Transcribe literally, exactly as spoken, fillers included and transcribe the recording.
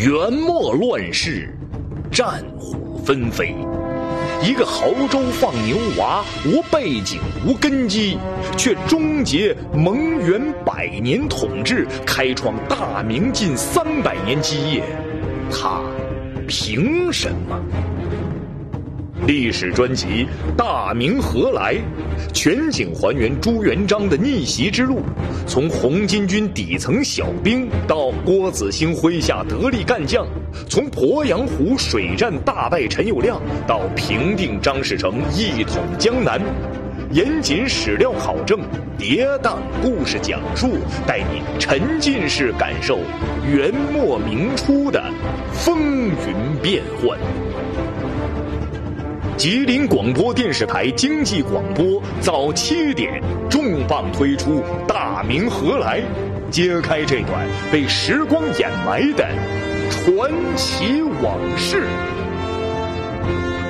元末乱世，战火纷飞。一个亳州放牛娃，无背景无根基，却终结蒙元百年统治，开创大明近三百年基业，他凭什么？历史专辑《大明何来》，全景还原朱元璋的逆袭之路，从红巾军底层小兵到郭子兴麾下得力干将，从鄱阳湖水战大败陈友谅到平定张士诚一统江南，严谨史料考证，跌宕故事讲述，带你沉浸式感受元末明初的风云变幻。吉林广播电视台经济广播早七点重磅推出《大明何来》，揭开这段被时光掩埋的传奇往事。